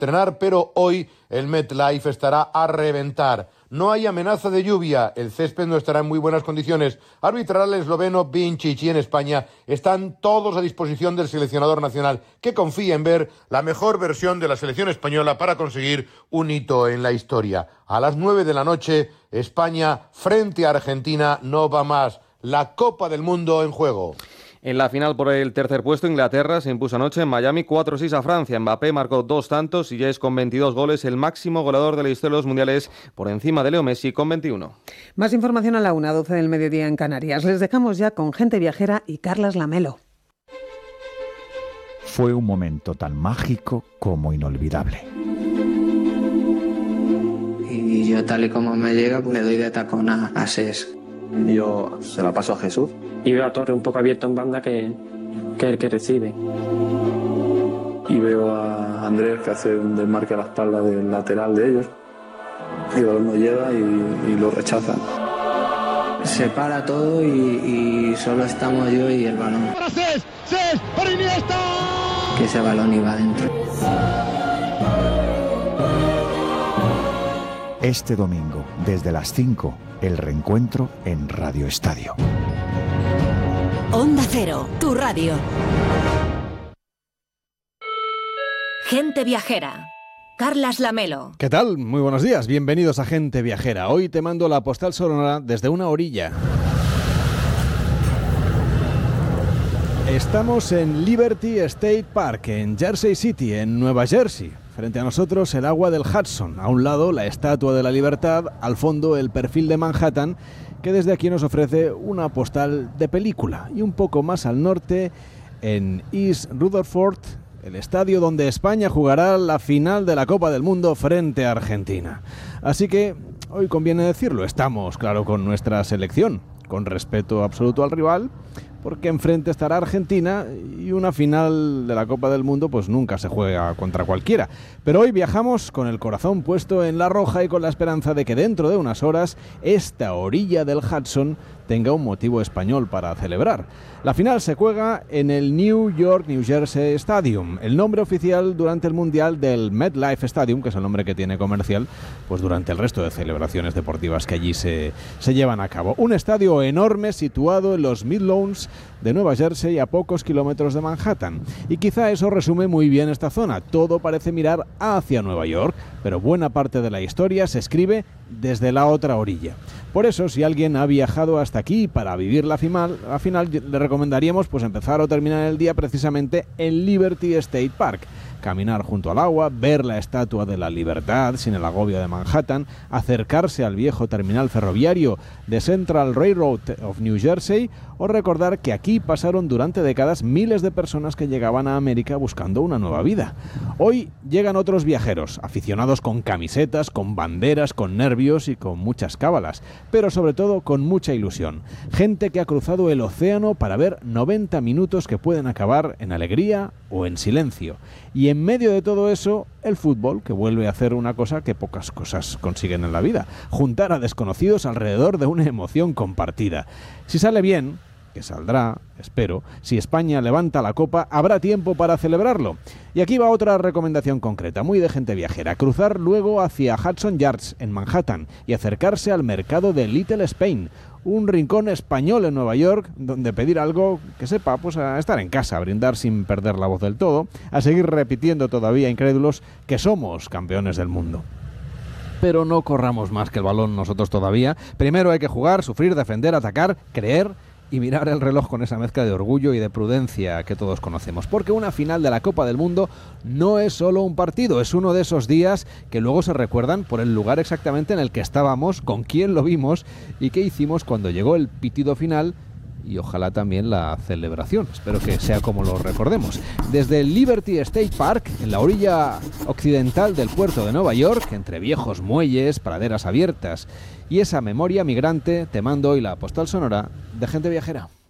estrenar, pero hoy el MetLife estará a reventar. No hay amenaza de lluvia, el césped no estará en muy buenas condiciones. Arbitrará el esloveno Vincic y en España están todos a disposición del seleccionador nacional, que confía en ver la mejor versión de la selección española para conseguir un hito en la historia. A las 9 de la noche, España frente a Argentina, no va más. La Copa del Mundo en juego. En la final por el tercer puesto, Inglaterra se impuso anoche en Miami 4-6 a Francia. Mbappé marcó 2 tantos y ya es con 22 goles el máximo goleador de la historia de los mundiales, por encima de Leo Messi con 21. Más información a la 1:12 del mediodía en Canarias. Les dejamos ya con Gente Viajera y Carlas Lamelo. Fue un momento tan mágico como inolvidable. Y yo, tal y como me llega, pues le doy de tacón a Ses. Yo se la paso a Jesús. Y veo a Torre un poco abierto en banda, que es el que recibe. Y veo a Andrés, que hace un desmarque a la espalda del lateral de ellos. Y el balón no llega y lo rechaza. Se para todo y solo estamos yo y el balón. ¡Para Ses! ¡Para Iniesta! Que ese balón iba adentro. Este domingo, desde las 5, el reencuentro en Radio Estadio. Onda Cero, tu radio. Gente Viajera. Carlas Lamelo. ¿Qué tal? Muy buenos días. Bienvenidos a Gente Viajera. Hoy te mando la postal sonora desde una orilla. Estamos en Liberty State Park, en Jersey City, en Nueva Jersey. Frente a nosotros el agua del Hudson, a un lado la Estatua de la Libertad, al fondo el perfil de Manhattan, que desde aquí nos ofrece una postal de película. Y un poco más al norte, en East Rutherford, el estadio donde España jugará la final de la Copa del Mundo frente a Argentina. Así que hoy conviene decirlo, estamos, claro, con nuestra selección, con respeto absoluto al rival, porque enfrente estará Argentina y una final de la Copa del Mundo pues nunca se juega contra cualquiera. Pero hoy viajamos con el corazón puesto en la roja y con la esperanza de que dentro de unas horas esta orilla del Hudson tenga un motivo español para celebrar. La final se juega en el New Jersey Stadium, el nombre oficial durante el Mundial del MetLife Stadium, que es el nombre que tiene comercial, pues durante el resto de celebraciones deportivas que allí se llevan a cabo. Un estadio enorme situado en los Midlands de Nueva Jersey, a pocos kilómetros de Manhattan. Y quizá eso resume muy bien esta zona. Todo parece mirar hacia Nueva York, pero buena parte de la historia se escribe desde la otra orilla. Por eso, si alguien ha viajado hasta aquí para vivir la final, le recomendaríamos pues empezar o terminar el día precisamente en Liberty State Park. Caminar junto al agua, ver la Estatua de la Libertad sin el agobio de Manhattan, acercarse al viejo terminal ferroviario de Central Railroad of New Jersey o recordar que aquí pasaron durante décadas miles de personas que llegaban a América buscando una nueva vida. Hoy llegan otros viajeros, aficionados con camisetas, con banderas, con nervios y con muchas cábalas, pero sobre todo con mucha ilusión. Gente que ha cruzado el océano para ver 90 minutos que pueden acabar en alegría o en silencio. Y en medio de todo eso, el fútbol, que vuelve a hacer una cosa que pocas cosas consiguen en la vida: juntar a desconocidos alrededor de una emoción compartida. Si sale bien, que saldrá, espero, si España levanta la copa, habrá tiempo para celebrarlo. Y aquí va otra recomendación concreta, muy de gente viajera: cruzar luego hacia Hudson Yards, en Manhattan, y acercarse al mercado de Little Spain, un rincón español en Nueva York, donde pedir algo que sepa pues a estar en casa, a brindar sin perder la voz del todo, a seguir repitiendo todavía incrédulos que somos campeones del mundo. Pero no corramos más que el balón nosotros todavía. Primero hay que jugar, sufrir, defender, atacar, creer y mirar el reloj con esa mezcla de orgullo y de prudencia que todos conocemos. Porque una final de la Copa del Mundo no es solo un partido, es uno de esos días que luego se recuerdan por el lugar exactamente en el que estábamos, con quién lo vimos y qué hicimos cuando llegó el pitido final, y ojalá también la celebración. Espero que sea como lo recordemos. Desde el Liberty State Park, en la orilla occidental del puerto de Nueva York, entre viejos muelles, praderas abiertas y esa memoria migrante, te mando hoy la postal sonora de Gente Viajera.